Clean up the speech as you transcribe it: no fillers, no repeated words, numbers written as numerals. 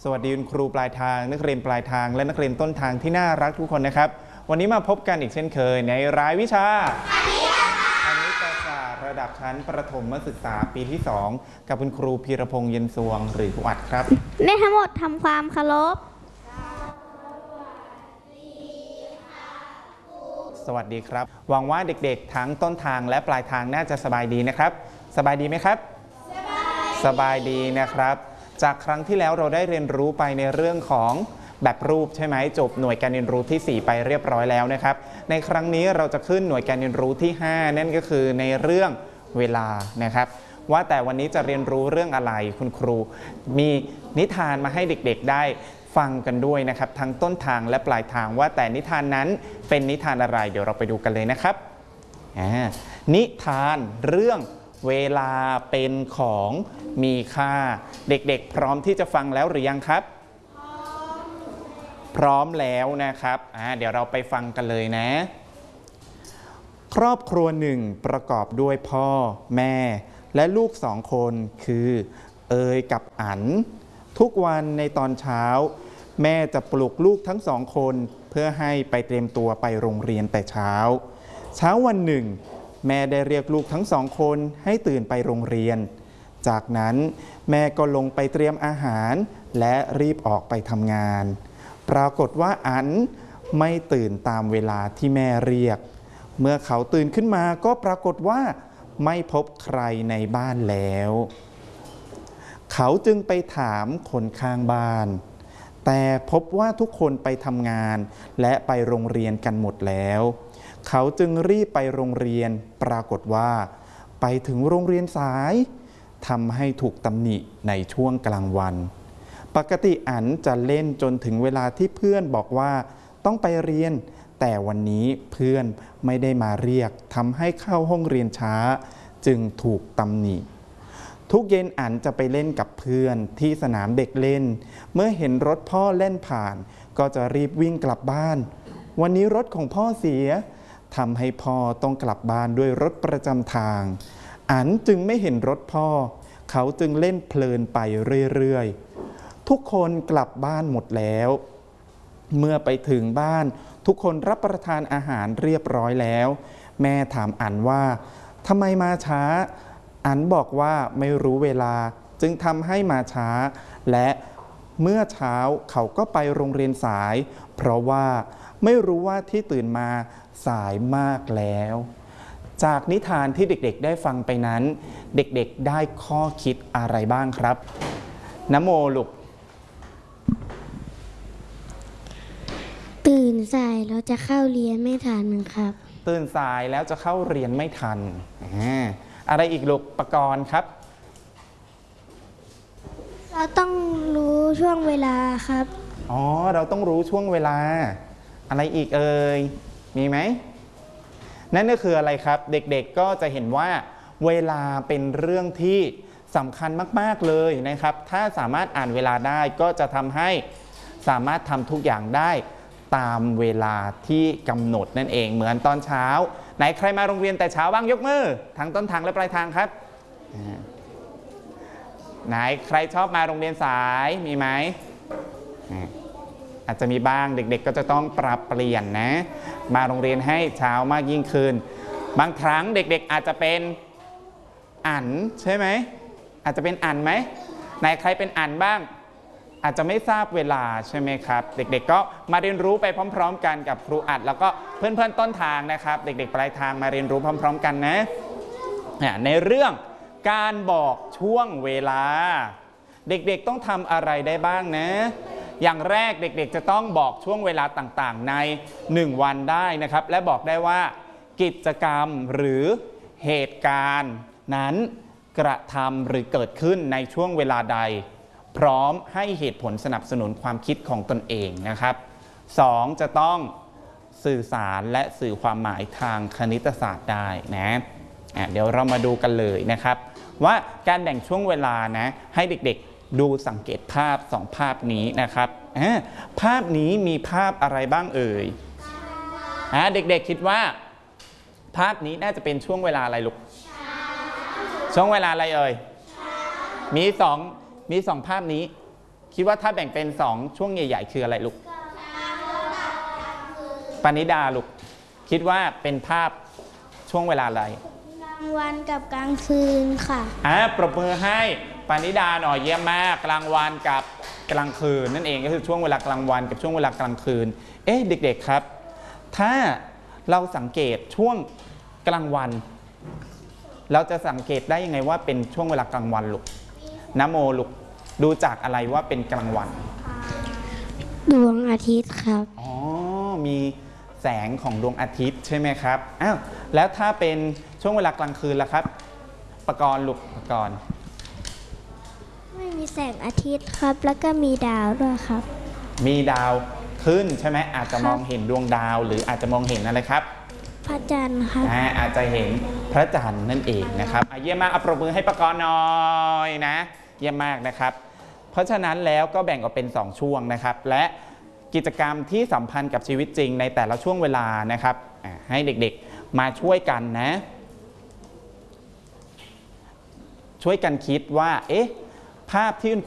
สวัสดีคุณครูปลายทางนักเรียนปลายทางและนักเรียนต้นทางที่น่ารักทุกคนนะครับวันนี้มาพบกันอีกเช่นเคยในรายวิชาคณิตศาสตร์ระดับชั้นประถมศึกษาปีที่2กับคุณครูพีรพงษ์เย็นสวงหรือครูอัดครับในทั้งหมดทำความเคารพสวัสดีครับหวังว่าเด็กๆทั้งต้นทางและปลายทางน่าจะสบายดีนะครับสบายดีไหมครับสบายดีนะครับจากครั้งที่แล้วเราได้เรียนรู้ไปในเรื่องของแบบรูปใช่ไหมจบหน่วยการเรียนรู้ที่4ไปเรียบร้อยแล้วนะครับในครั้งนี้เราจะขึ้นหน่วยการเรียนรู้ที่5นั่นก็คือในเรื่องเวลานะครับว่าแต่วันนี้จะเรียนรู้เรื่องอะไรคุณครูมีนิทานมาให้เด็กๆได้ฟังกันด้วยนะครับทั้งต้นทางและปลายทางว่าแต่นิทานนั้นเป็นนิทานอะไรเดี๋ยวเราไปดูกันเลยนะครับนิทานเรื่องเวลาเป็นของมีค่าเด็กๆพร้อมที่จะฟังแล้วหรือยังครับพร้อมแล้วนะครับเดี๋ยวเราไปฟังกันเลยนะครอบครัวหนึ่งประกอบด้วยพ่อแม่และลูก2 คนคือเอยกับอั๋นทุกวันในตอนเช้าแม่จะปลุกลูกทั้ง2 คนเพื่อให้ไปเตรียมตัวไปโรงเรียนแต่เช้าวันหนึ่งแม่ได้เรียกลูกทั้ง2 คนให้ตื่นไปโรงเรียนจากนั้นแม่ก็ลงไปเตรียมอาหารและรีบออกไปทำงานปรากฏว่าอั๋นไม่ตื่นตามเวลาที่แม่เรียกเมื่อเขาตื่นขึ้นมาก็ปรากฏว่าไม่พบใครในบ้านแล้วเขาจึงไปถามคนข้างบ้านแต่พบว่าทุกคนไปทำงานและไปโรงเรียนกันหมดแล้วเขาจึงรีบไปโรงเรียนปรากฏว่าไปถึงโรงเรียนสายทำให้ถูกตำหนิในช่วงกลางวันปกติอั๋นจะเล่นจนถึงเวลาที่เพื่อนบอกว่าต้องไปเรียนแต่วันนี้เพื่อนไม่ได้มาเรียกทำให้เข้าห้องเรียนช้าจึงถูกตำหนิทุกเย็นอั๋นจะไปเล่นกับเพื่อนที่สนามเด็กเล่นเมื่อเห็นรถพ่อเล่นผ่านก็จะรีบวิ่งกลับบ้านวันนี้รถของพ่อเสียทำให้พ่อต้องกลับบ้านด้วยรถประจำทางอั๋นจึงไม่เห็นรถพ่อเขาจึงเล่นเพลินไปเรื่อยๆทุกคนกลับบ้านหมดแล้วเมื่อไปถึงบ้านทุกคนรับประทานอาหารเรียบร้อยแล้วแม่ถามอั๋นว่าทำไมมาช้าอั๋นบอกว่าไม่รู้เวลาจึงทำให้มาช้าและเมื่อเช้าเขาก็ไปโรงเรียนสายเพราะว่าไม่รู้ว่าที่ตื่นมาสายมากแล้วจากนิทานที่เด็กๆได้ฟังไปนั้นเด็กๆได้ข้อคิดอะไรบ้างครับนโมลูกตื่นสายเราจะเข้าเรียนไม่ทันครับตื่นสายแล้วจะเข้าเรียนไม่ทันอะไรอีกลูกปกรณ์ครับเราต้องรู้ช่วงเวลาครับเราต้องรู้ช่วงเวลาอะไรอีกเอ่ยมีไหมนั่นก็คืออะไรครับเด็กๆก็จะเห็นว่าเวลาเป็นเรื่องที่สำคัญมากๆเลยนะครับถ้าสามารถอ่านเวลาได้ก็จะทำให้สามารถทำทุกอย่างได้ตามเวลาที่กำหนดนั่นเองเหมือนตอนเช้าไหนใครมาโรงเรียนแต่เช้าบ้างยกมือทั้งต้นทางและปลายทางครับไหนใครชอบมาโรงเรียนสายมีไหมอาจจะมีบ้างเด็กๆก็จะต้องปรับเปลี่ยนนะมาโรงเรียนให้เช้ามากยิ่งขึ้นบางครั้งเด็กๆอาจจะเป็นอั๋นใช่ไหมอาจจะเป็นอั๋นไหมไหนใครเป็นอั๋นบ้างอาจจะไม่ทราบเวลาใช่ไหมครับเด็กๆก็มาเรียนรู้ไปพร้อมๆกันกับครูอัดแล้วก็เพื่อนๆต้นทางนะครับเด็กๆปลายทางมาเรียนรู้พร้อมๆกันนะในเรื่องการบอกช่วงเวลาเด็กๆต้องทำอะไรได้บ้างนะอย่างแรกเด็กๆจะต้องบอกช่วงเวลาต่างๆใน1 วันได้นะครับและบอกได้ว่ากิจกรรมหรือเหตุการณ์นั้นกระทำหรือเกิดขึ้นในช่วงเวลาใดพร้อมให้เหตุผลสนับสนุนความคิดของตนเองนะครับ2จะต้องสื่อสารและสื่อความหมายทางคณิตศาสตร์ได้นะเดี๋ยวเรามาดูกันเลยนะครับว่าการแบ่งช่วงเวลานะให้เด็กๆดูสังเกตภาพ2 ภาพนี้นะครับภาพนี้มีภาพอะไรบ้างเอ่ยเด็กๆคิดว่าภาพนี้น่าจะเป็นช่วงเวลาอะไรลูกช่วงเวลาอะไรเอ่ยมีสองภาพนี้คิดว่าถ้าแบ่งเป็น2ช่วงใหญ่ๆคืออะไรลูกปณิดาลูกคิดว่าเป็นภาพช่วงเวลาอะไรกลางวันกับกลางคืนค่ะปรบมือให้ปณิดาหน่อยเยี่ยมมากกลางวันกับกลางคืนนั่นเองก็คือช่วงเวลากลางวันกับช่วงเวลากลางคืนเด็กๆครับถ้าเราสังเกตช่วงกลางวันเราจะสังเกตได้ยังไงว่าเป็นช่วงเวลากลางวันลูกนะโมลูกดูจากอะไรว่าเป็นกลางวันดวงอาทิตย์ครับอ๋อมีแสงของดวงอาทิตย์ใช่ไหมครับอ้าวแล้วถ้าเป็นช่วงเวลากลางคืนล่ะครับปกรณ์ลูกปกรณ์ไม่มีแสงอาทิตย์ครับ แล้วก็มีดาวด้วยครับมีดาวขึ้นใช่ไหมอาจจะมองเห็นดวงดาวหรืออาจจะมองเห็นอะไรครับพระจันทร์ครับอาจจะเห็นพระจันทร์นั่นเองนะครับเยี่ยมมากปรบมือให้ปกรณ์หน่อยนะเยี่ยมมากนะครับเพราะฉะนั้นแล้วก็แบ่งออกเป็น2ช่วงนะครับและกิจกรรมที่สัมพันธ์กับชีวิตจริงในแต่ละช่วงเวลานะครับให้เด็กๆมาช่วยกันนะช่วยกันคิดว่าภาพที่